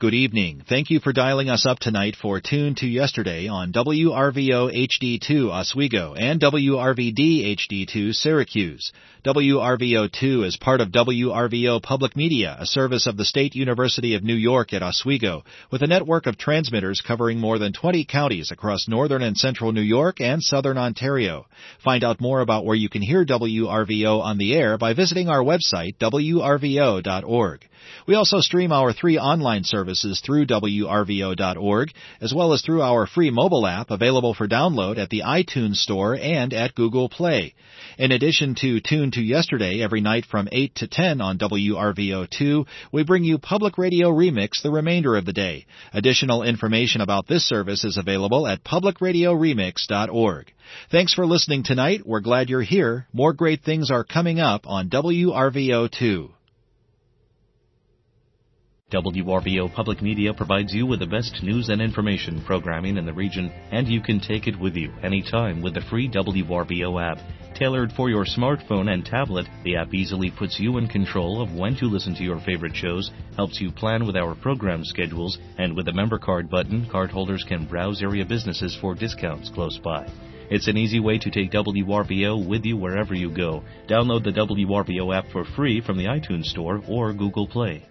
Good evening. Thank you for dialing us up tonight for Tune to Yesterday on WRVO HD2 Oswego and WRVD HD2 Syracuse. WRVO2 is part of WRVO Public Media, a service of the State University of New York at Oswego, with a network of transmitters covering more than 20 counties across northern and central New York and southern Ontario. Find out more about where you can hear WRVO on the air by visiting our website, wrvo.org. We also stream our 3 online services through wrvo.org, as well as through our free mobile app available for download at the iTunes Store and at Google Play. In addition to Tune to Yesterday every night from 8 to 10 on WRVO2, we bring you Public Radio Remix the remainder of the day. Additional information about this service is available at publicradioremix.org. Thanks for listening tonight. We're glad you're here. More great things are coming up on WRVO2. WRVO Public Media provides you with the best news and information programming in the region, and you can take it with you anytime with the free WRVO app. Tailored for your smartphone and tablet, the app easily puts you in control of when to listen to your favorite shows, helps you plan with our program schedules, and with the member card button, cardholders can browse area businesses for discounts close by. It's an easy way to take WRVO with you wherever you go. Download the WRVO app for free from the iTunes Store or Google Play.